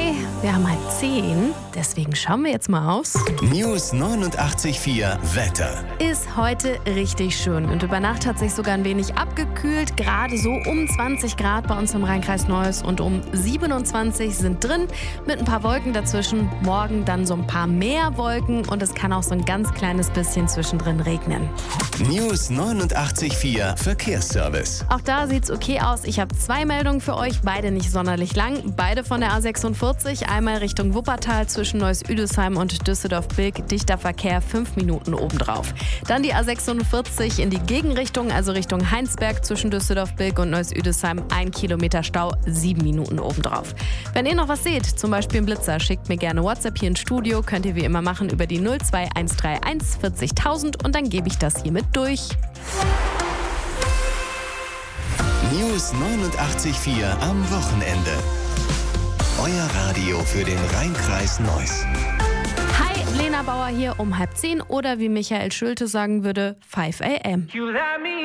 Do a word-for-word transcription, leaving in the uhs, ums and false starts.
Hi, wir haben halb zehn, deswegen schauen wir jetzt mal aus. News neunundachtzig Komma vier Wetter. Ist heute richtig schön und über Nacht hat sich sogar ein wenig abgekühlt. Gerade so um zwanzig Grad bei uns im Rheinkreis Neuss und um siebenundzwanzig sind drin mit ein paar Wolken dazwischen. Morgen dann so ein paar mehr Wolken und es kann auch so ein ganz kleines bisschen zwischendrin regnen. News neunundachtzig Komma vier Verkehrsservice. Auch da sieht's okay aus. Ich habe zwei Meldungen für euch, beide nicht sonderlich lang. Beide von der A sechsundvierzig, einmal Richtung Wuppertal zwischen Neuss-Üdesheim und Düsseldorf-Bilk. Dichter Verkehr, fünf Minuten obendrauf. Dann die A sechsundvierzig in die Gegenrichtung, also Richtung Heinsberg zwischen Düsseldorf-Bilk und Neuss-Üdesheim. Ein Kilometer Stau, sieben Minuten obendrauf. Wenn ihr noch was seht, zum Beispiel einen Blitzer, schickt mir gerne WhatsApp hier ins Studio. Könnt ihr wie immer machen über die null zwei eins drei eins vierzigtausend und dann gebe ich das hiermit durch. News neunundachtzig Komma vier am Wochenende. Euer Radio für den Rheinkreis Neuss. Hi, Lena Bauer hier um halb zehn oder wie Michael Schulte sagen würde, five a m